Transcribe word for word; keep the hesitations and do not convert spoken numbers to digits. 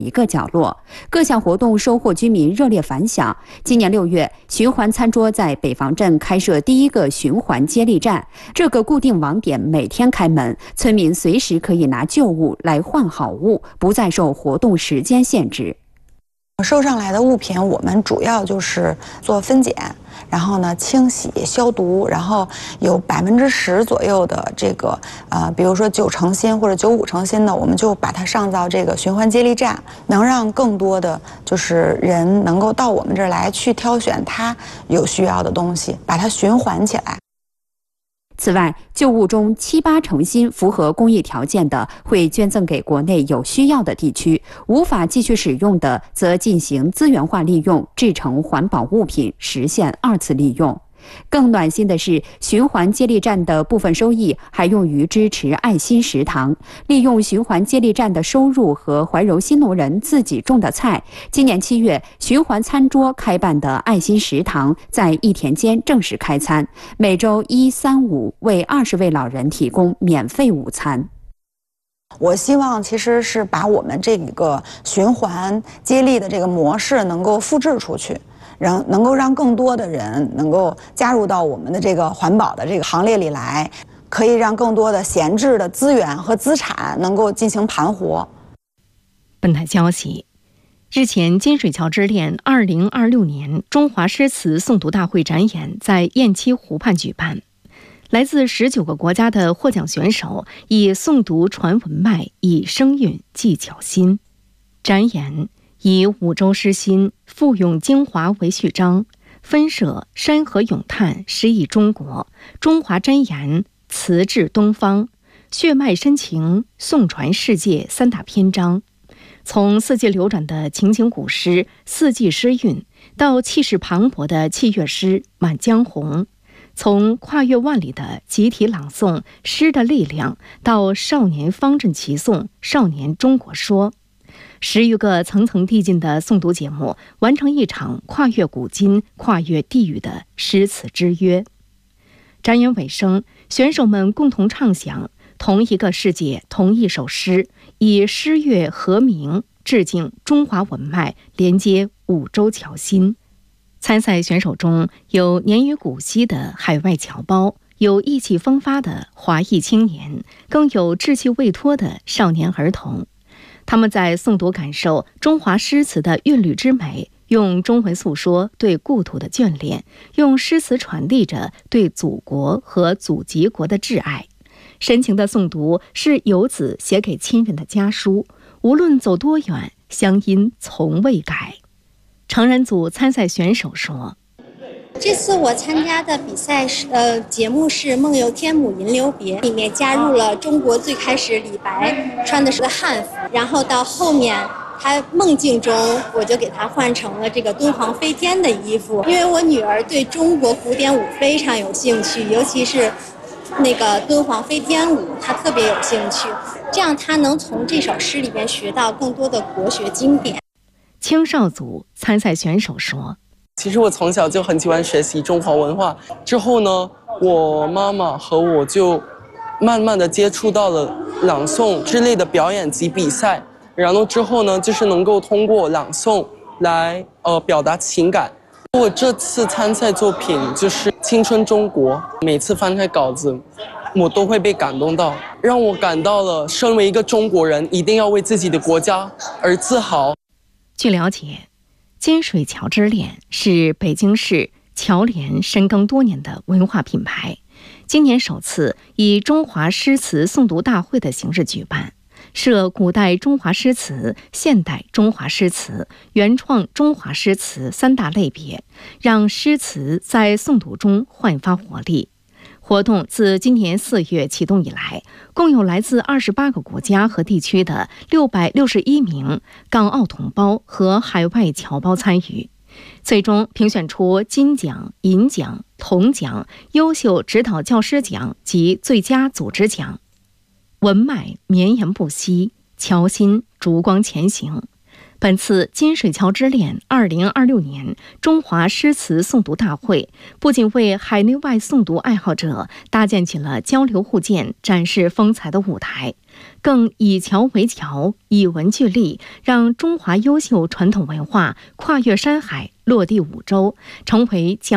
一个角落。各项活动收获居民热烈反响。今年六月，循环餐桌在北房镇开设第一个循环接力站，这个固定网点每天开门，村民随时可以拿旧物来换好物，不再受活动时间限制。 收上来的物品，我们主要就是做分拣，然后呢清洗、消毒，然后有百分之十左右的这个呃，比如说九成新或者九五成新的，我们就把它上到这个循环接力站，能让更多的就是人能够到我们这儿来去挑选他有需要的东西，把它循环起来。 此外，旧物中七八成新符合公益条件的，会捐赠给国内有需要的地区；无法继续使用的，则进行资源化利用，制成环保物品，实现二次利用。更暖心的是，循环接力站的部分收益还用于支持爱心食堂。利用循环接力站的收入和怀柔新农人自己种的菜，今年七月，循环餐桌开办的爱心食堂在义田间正式开餐，每周一、三、五为二十位老人提供免费午餐。 我希望其实是把我们这个循环接力的这个模式能够复制出去。让能够让更多的人能够加入到我们的这个环保的这个行列里来，可以让更多的闲置的资源和资产能够进行盘活。 本台消息，日前金水桥之恋二零二六年中华诗词诵读大会展演在雁栖湖畔举办，来自十九个国家的获奖选手以诵读传文脉，以声韵技巧新。展演以五洲诗心赋咏精华为序章，分设山河咏叹诗意中国、中华箴言词志东方、血脉深情颂传世界三大篇章。从四季流转的情景古诗四季诗韵，到气势磅礴的器乐诗满江红，从跨越万里的集体朗诵诗的力量，到少年方阵齐颂少年中国说，十余个层层递进的诵读节目，完成一场跨越古今、跨越地域的诗词之约。展演尾声，选手们共同唱响同一个世界同一首诗，以诗乐和鸣致敬中华文脉，连接五洲侨心。参赛选手中有年逾古稀的海外侨胞，有意气风发的华裔青年，更有志气未脱的少年儿童。他们在诵读感受中华诗词的韵律之美，用中文诉说对故土的眷恋，用诗词传递着对祖国和祖籍国的挚爱。深情的诵读是游子写给亲人的家书，无论走多远，乡音从未改。成人组参赛选手说， 这次我参加的比赛是呃节目是《梦游天姥吟留别》，里面加入了中国最开始李白穿的是个汉服，然后到后面他梦境中我就给他换成了这个敦煌飞天的衣服，因为我女儿对中国古典舞非常有兴趣，尤其是那个敦煌飞天舞她特别有兴趣，这样她能从这首诗里面学到更多的国学经典。 青少组参赛选手说， 其实我从小就很喜欢学习中华文化，之后呢，我妈妈和我就慢慢的接触到了朗诵之类的表演及比赛，然后之后呢，就是能够通过朗诵来呃表达情感。我这次参赛作品就是《青春中国》，每次翻开稿子，我都会被感动到，让我感到了身为一个中国人，一定要为自己的国家而自豪。 据了解，金水桥之恋是北京市侨联深耕多年的文化品牌，今年首次以中华诗词诵读大会的形式举办，设古代中华诗词、现代中华诗词、原创中华诗词三大类别，让诗词在诵读中焕发活力。活动自今年四月启动以来，共有来自二十八个国家和地区的六百六十一名港澳同胞和海外侨胞参与，最终评选出金奖、银奖、铜奖、优秀指导教师奖及最佳组织奖。文脉绵延不息，侨心烛光前行。 本次金水桥之恋二零二六年中华诗词诵读大会，不仅为海内外诵读爱好者搭建起了交流互鉴、展示风采的舞台，更以桥为桥，以文聚力，让中华优秀传统文化跨越山海、落地五洲，成为